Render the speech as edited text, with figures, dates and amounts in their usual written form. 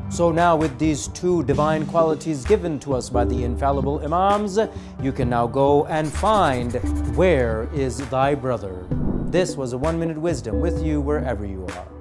So now with these two divine qualities given to us by the infallible Imams, you can now go and find where is thy brother. This was a 1 Minute Wisdom with you wherever you are.